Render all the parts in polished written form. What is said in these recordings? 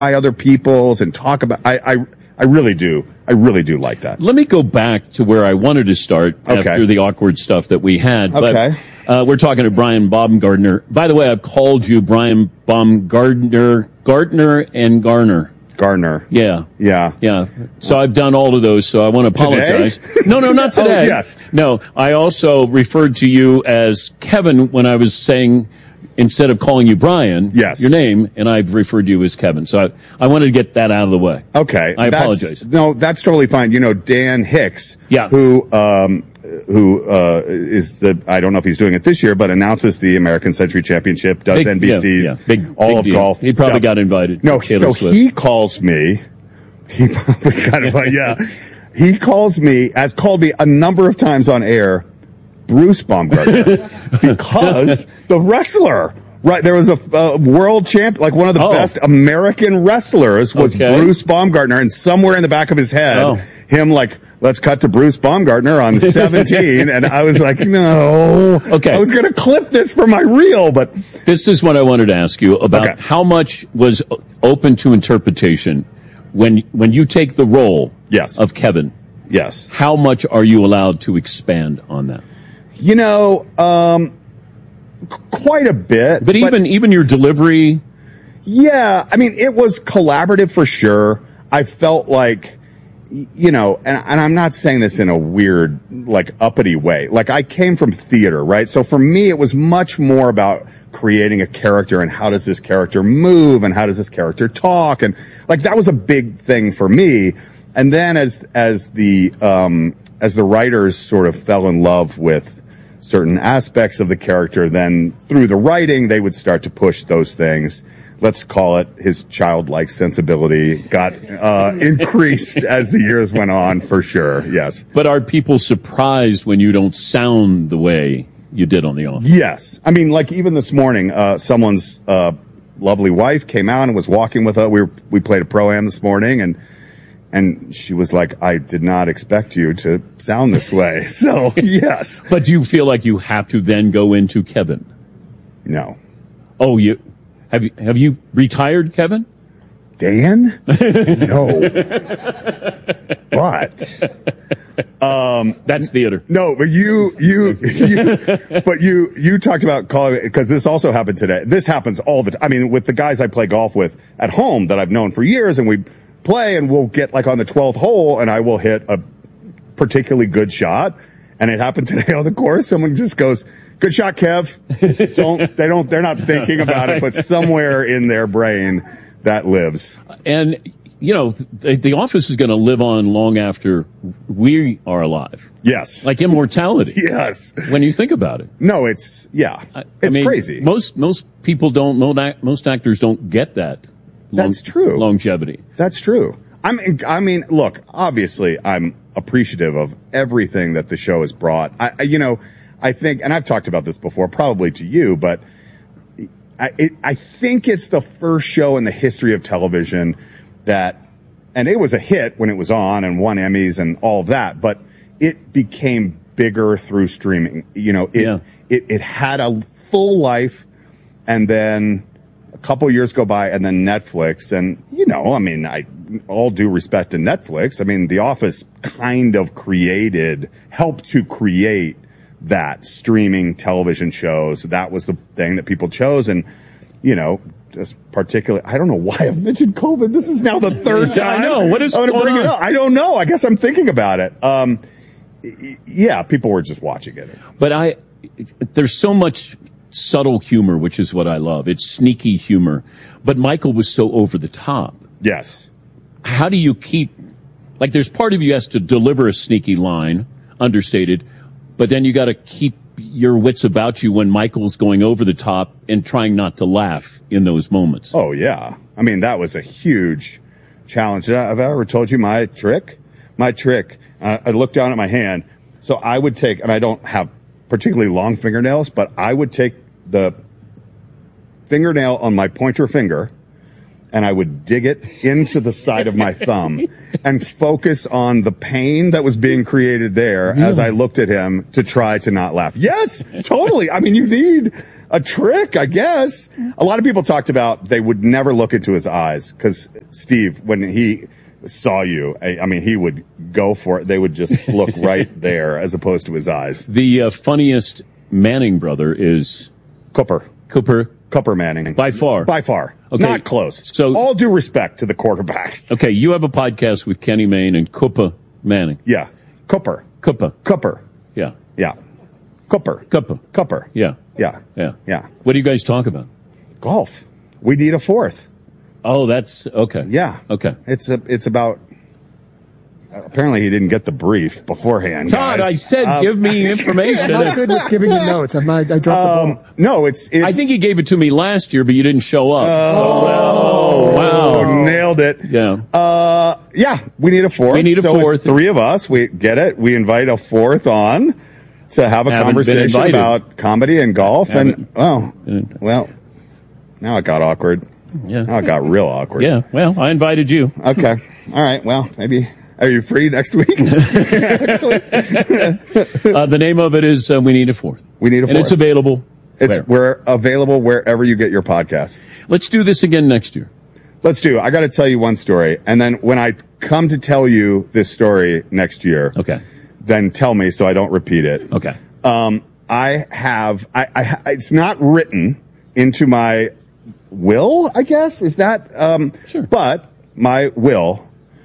other people's and talk about. I really do. I really do like that. Let me go back to where I wanted to start after the awkward stuff that we had. Okay. But we're talking to Brian Baumgartner. By the way, I've called you Brian Baumgartner, Gartner and Garner. Gardner. Yeah. Yeah. Yeah. So I've done all of those, so I want to apologize. Today? No, not today. Oh, yes. No, I also referred to you as Kevin when I was saying, instead of calling you Brian, yes, your name, and I've referred to you as Kevin. So I wanted to get that out of the way. Okay. I apologize. No, that's totally fine. You know, Dan Hicks, who is I don't know if he's doing it this year, but announces the American Century Championship, does NBC's all of deal. golf. He probably got invited. No, so he calls me. He probably got invited. Yeah. He called me a number of times on air, Bruce Baumgartner, because the wrestler, right? There was a world champ, like one of the best American wrestlers was Bruce Baumgartner, and somewhere in the back of his head, him like, let's cut to Bruce Baumgartner on 17, and I was like, no. Okay. I was going to clip this for my reel, but. This is what I wanted to ask you about how much was open to interpretation when you take the role of Kevin. Yes. How much are you allowed to expand on that? You know, quite a bit. But even your delivery? Yeah. I mean, it was collaborative for sure. I felt like, you know, and I'm not saying this in a weird, like, uppity way. Like, I came from theater, right? So for me, it was much more about creating a character and how does this character move and how does this character talk? And, like, that was a big thing for me. And then as the writers sort of fell in love with certain aspects of the character, then through the writing, they would start to push those things. Let's call it his childlike sensibility got increased as the years went on, for sure. Yes. But are people surprised when you don't sound the way you did on The Office? Yes. I mean, like even this morning, someone's lovely wife came out and was walking with us. We played a Pro-Am this morning, and she was like, I did not expect you to sound this way. So, yes. But do you feel like you have to then go into Kevin? No. Oh, have you retired, Kevin? Dan? No. But that's theater. No, but you talked about calling, because this also happened today. This happens all the time. I mean, with the guys I play golf with at home that I've known for years, and we play and we'll get like on the 12th hole and I will hit a particularly good shot. And it happened today on the course. Someone just goes, good shot, Kev. They're not thinking about it, but somewhere in their brain that lives. And, you know, the Office is going to live on long after we are alive. Yes. Like immortality. Yes. When you think about it. No, it's crazy. Most people don't know that. Most actors don't get that. That's true. Longevity. That's true. I mean, look, obviously I'm appreciative of everything that the show has brought. I think, and I've talked about this before, probably to you, but I think it's the first show in the history of television and it was a hit when it was on and won Emmys and all of that, but it became bigger through streaming. You know, it had a full life, and then a couple years go by, and then Netflix, and, you know, I mean, all due respect to Netflix, I mean, The Office kind of helped to create that streaming television shows. That was the thing that people chose. And, you know, just particularly, I don't know why I've mentioned COVID. This is now the third time. I know. What is going on? It up. I don't know. I guess I'm thinking about it. Yeah, people were just watching it. But there's so much subtle humor, which is what I love. It's sneaky humor. But Michael was so over the top. Yes. How do you keep, like, there's part of you has to deliver a sneaky line, understated, but then you got to keep your wits about you when Michael's going over the top and trying not to laugh in those moments. Oh, yeah. I mean, that was a huge challenge. Have I ever told you my trick? I looked down at my hand. So I would take, and I don't have particularly long fingernails, but I would take the fingernail on my pointer finger and I would dig it into the side of my thumb and focus on the pain that was being created there as I looked at him to try to not laugh. Yes, totally. I mean, you need a trick, I guess. A lot of people talked about they would never look into his eyes because Steve, when he saw you, I mean, he would go for it. They would just look right there as opposed to his eyes. The funniest Manning brother is Cooper Manning. By far. Okay. Not close. So, all due respect to the quarterbacks. Okay, you have a podcast with Kenny Mayne and Cooper Manning. Yeah. Cooper. Yeah. Yeah. Cooper. Yeah. Yeah. What do you guys talk about? Golf. We need a fourth. Oh, that's okay. Yeah. Okay. It's about. Apparently, he didn't get the brief beforehand. Todd, guys. I said give me information. I'm not good with giving you notes. I dropped the ball. No, it's. I think he gave it to me last year, but you didn't show up. Wow. Nailed it. Yeah. Yeah, we need a fourth. It's three of us. We get it. We invite a fourth on to have a conversation about comedy and golf. Well, now it got awkward. Yeah. Now it got real awkward. Yeah. Well, I invited you. Okay. All right. Well, maybe. Are you free next week? Actually. The name of it is We Need a Fourth. We Need a Fourth. And it's available. We're available wherever you get your podcast. Let's do this again next year. Let's do. I got to tell you one story, and then when I come to tell you this story next year, okay, then tell me so I don't repeat it. Okay. It's not written into my will, I guess. Is that sure? But my will.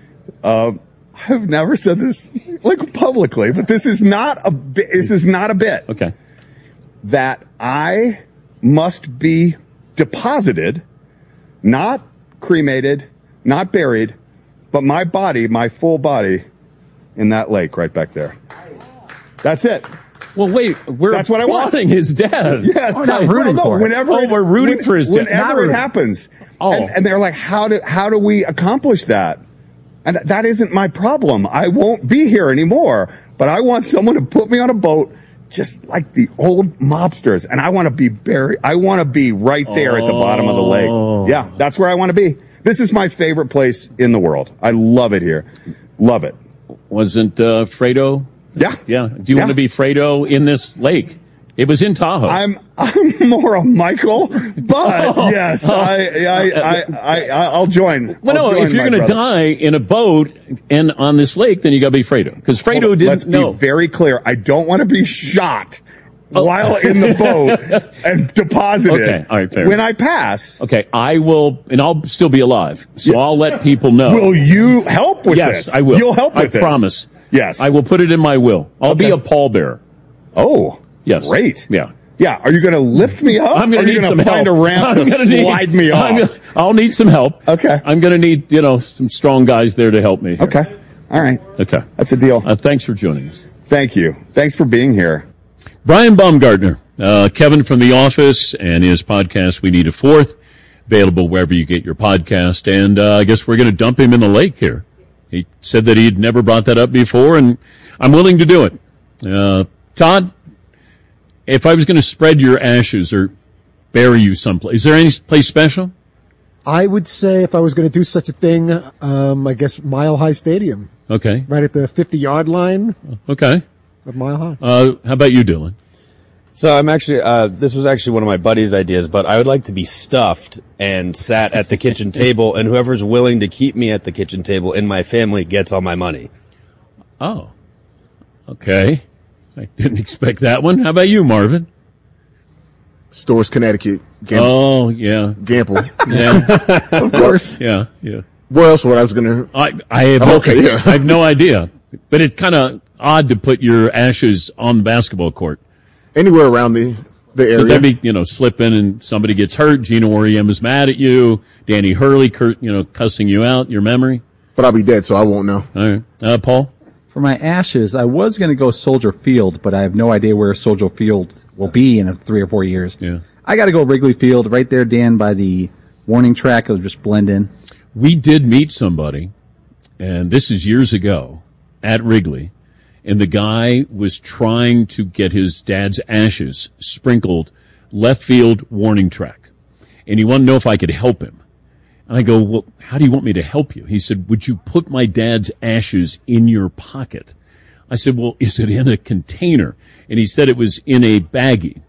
I've never said this like publicly, but this is not a bit. Okay. That I must be deposited, not cremated, not buried, but my body, my full body, in that lake right back there. That's it. Well, wait, that's what I want. His death. Yes, we're not rooting for it. We're rooting for his death. Whenever it happens. And they're like, how do we accomplish that? And that isn't my problem. I won't be here anymore, but I want someone to put me on a boat just like the old mobsters. And I want to be buried. I want to be right there at the bottom of the lake. Yeah, that's where I want to be. This is my favorite place in the world. I love it here. Love it. Wasn't Fredo? Yeah. Yeah. Do you want to be Fredo in this lake? It was in Tahoe. I'm more a Michael, but yes, I'll join. Well, no, if you're going to die in a boat and on this lake, then you got to be Fredo, because Fredo didn't know. Let's be very clear. I don't want to be shot while in the boat and deposited. Okay, all right, fair. When I pass. Okay, I will, and I'll still be alive, so I'll let people know. Will you help with this? Yes, I will. You'll help with this. I promise. Yes. I will put it in my will. I'll be a pallbearer. Oh. Yes. Great. Yeah. Yeah. Are you going to lift me up? I'm going to need some help. Find a ramp to slide me off? I'll need some help. Okay. I'm going to need, some strong guys there to help me here. Okay. All right. Okay. That's a deal. Thanks for joining us. Thank you. Thanks for being here. Brian Baumgartner, Kevin from The Office, and his podcast, We Need a Fourth, available wherever you get your podcast. And I guess we're going to dump him in the lake here. He said that he'd never brought that up before, and I'm willing to do it. Todd, if I was going to spread your ashes or bury you someplace, is there any place special? I would say if I was going to do such a thing, I guess Mile High Stadium. Okay. Right at the 50-yard line. Okay. Of Mile High. How about you, Dylan? So I'm actually, this was actually one of my buddy's ideas, but I would like to be stuffed and sat at the kitchen table, and whoever's willing to keep me at the kitchen table in my family gets all my money. Oh. Okay. I didn't expect that one. How about you, Marvin? Stores, Connecticut. Oh, yeah. Gamble. Yeah. Of course. Yeah. Where else would I was going to? I have I have no idea. But it's kind of odd to put your ashes on the basketball court. Anywhere around the area. Could that be, slipping and somebody gets hurt, Gino Auriemma is mad at you, Danny Hurley, cussing you out, your memory? But I'll be dead, so I won't know. All right. Paul? For my ashes, I was going to go Soldier Field, but I have no idea where Soldier Field will be in 3 or 4 years. Yeah. I got to go Wrigley Field, right there, Dan, by the warning track. It'll just blend in. We did meet somebody, and this is years ago, at Wrigley, and the guy was trying to get his dad's ashes sprinkled left field warning track. And he wanted to know if I could help him. And I go, well, how do you want me to help you? He said, would you put my dad's ashes in your pocket? I said, well, is it in a container? And he said it was in a baggie.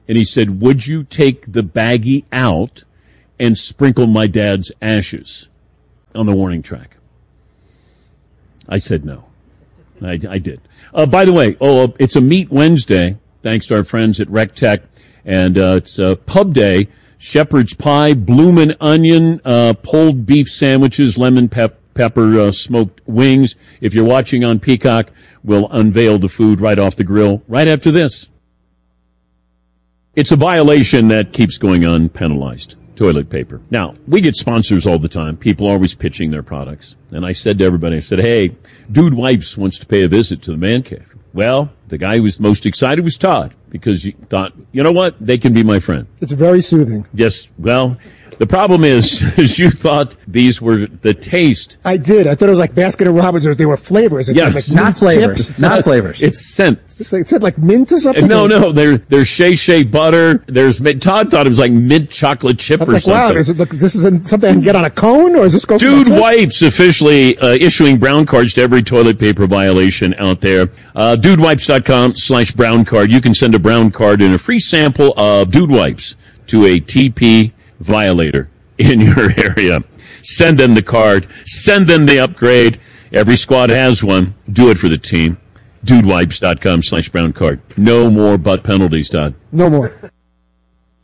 And he said, would you take the baggie out and sprinkle my dad's ashes on the warning track? I said no. I did. By the way, it's a Meat Wednesday, thanks to our friends at RecTech, and it's Pub Day, shepherd's pie, bloomin' onion, pulled beef sandwiches, lemon pepper smoked wings. If you're watching on Peacock, we'll unveil the food right off the grill right after this. It's a violation that keeps going unpenalized. Toilet paper. Now, we get sponsors all the time. People always pitching their products. And I said to everybody, I said, hey, Dude Wipes wants to pay a visit to the man cave. Well, the guy who was most excited was Todd, because he thought, you know what? They can be my friend. It's very soothing. Yes, well, the problem is you thought these were the taste. I did. I thought it was like Baskin Robbins, or they were flavors. It Yes. like Not mint flavors. chips. Not flavors. It's scent. It said like mint or something. No, there's Shea butter. Todd thought it was like mint chocolate chip I'm or like, something. wow, this is something I can get on a cone, or is this go from Dude a tub? Wipes officially issuing brown cards to every toilet paper violation out there. DudeWipes.com/brown card. You can send a brown card and a free sample of Dude Wipes to a TP violator in your area. Send them the card. Send them the upgrade. Every squad has one. Do it for the team. DudeWipes.com/brown card. No more butt penalties, Todd. No more.